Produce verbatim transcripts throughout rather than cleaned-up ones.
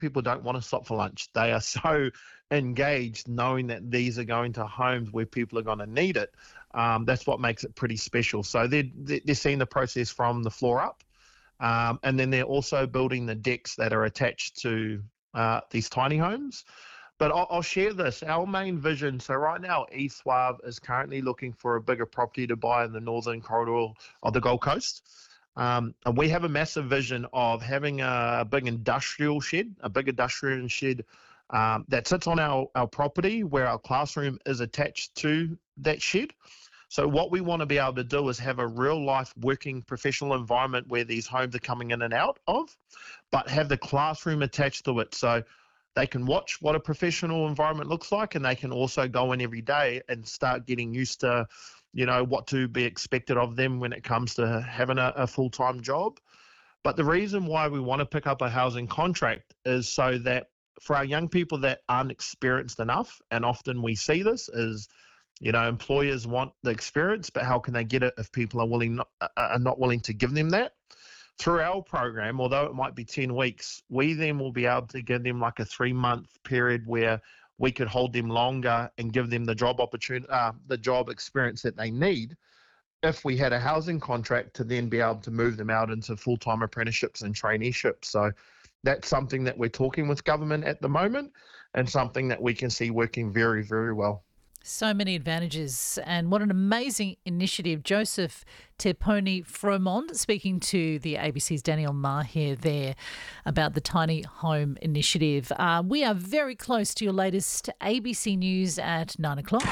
people don't want to stop for lunch. They are so engaged knowing that these are going to homes where people are going to need it. Um, that's what makes it pretty special. So they're, they're seeing the process from the floor up. Um, and then they're also building the decks that are attached to uh, these tiny homes. But I'll, I'll share this. Our main vision, so right now, E S W A B is currently looking for a bigger property to buy in the northern corridor of the Gold Coast. Um, and we have a massive vision of having a big industrial shed, a big industrial shed um, that sits on our, our property where our classroom is attached to that shed. So what we want to be able to do is have a real life working professional environment where these homes are coming in and out of, but have the classroom attached to it. So they can watch what a professional environment looks like, and they can also go in every day and start getting used to, you know, what to be expected of them when it comes to having a, a full-time job. But the reason why we want to pick up a housing contract is so that for our young people that aren't experienced enough, and often we see this, is you know, employers want the experience, but how can they get it if people are willing not, are not willing to give them that? Through our program, although it might be ten weeks, we then will be able to give them like a three-month period where we could hold them longer and give them the job opportunity, uh, the job experience that they need. If we had a housing contract to then be able to move them out into full-time apprenticeships and traineeships. So that's something that we're talking with government at the moment, and something that we can see working very, very well. So many advantages, and what an amazing initiative. Joseph Teponi Fromond speaking to the A B C's Danielle Maher there about the Tiny Home Initiative. Uh, we are very close to your latest A B C News at nine o'clock.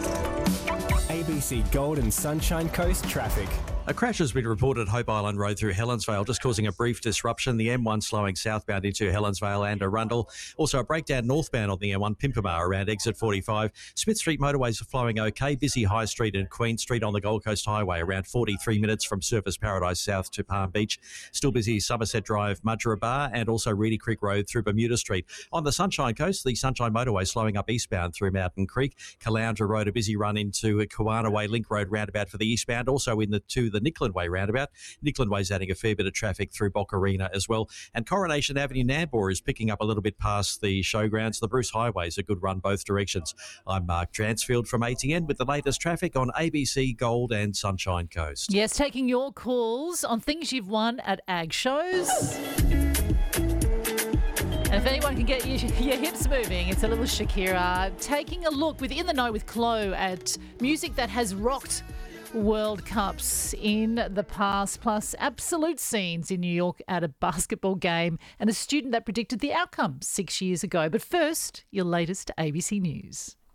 A B C Gold and Sunshine Coast traffic. A crash has been reported at Hope Island Road through Helensvale, just causing a brief disruption. The M one slowing southbound into Helensvale and Arundel. Also a breakdown northbound on the M one Pimpamar around exit forty-five. Smith Street motorways are flowing okay. Busy High Street and Queen Street on the Gold Coast Highway around forty-three minutes from Surfers Paradise South to Palm Beach. Still busy Somerset Drive, Mudgera Bar, and also Reedy Creek Road through Bermuda Street. On the Sunshine Coast, the Sunshine Motorway slowing up eastbound through Mountain Creek. Caloundra Road, a busy run into Kawana Way Link Road roundabout for the eastbound. Also in the to the Nickland Way roundabout. Nickland Way's adding a fair bit of traffic through Boccarina as well. And Coronation Avenue Nambour is picking up a little bit past the showgrounds. The Bruce Highway's a good run both directions. I'm Mark Dransfield from A T N with the latest traffic on A B C Gold and Sunshine Coast. Yes, taking your calls on things you've won at ag shows. And if anyone can get your, your hips moving, it's a little Shakira. Taking a look within the know with Chloe at music that has rocked World Cups in the past, plus absolute scenes in New York at a basketball game and a student that predicted the outcome six years ago. But first, your latest A B C News.